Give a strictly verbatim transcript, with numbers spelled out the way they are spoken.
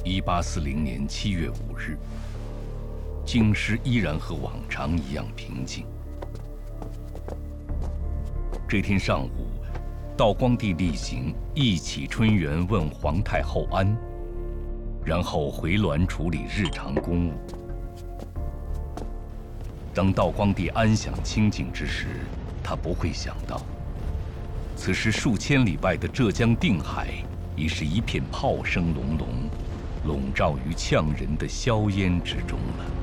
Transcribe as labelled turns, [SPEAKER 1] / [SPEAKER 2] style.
[SPEAKER 1] 一八四零年七月五日，京师依然和往常一样平静。这天上午，道光帝例行一起春园问皇太后安，然后回銮处理日常公务。当道光帝安享清静之时，他不会想到，此时数千里外的浙江定海已是一片炮声隆隆，笼罩于呛人的硝烟之中了。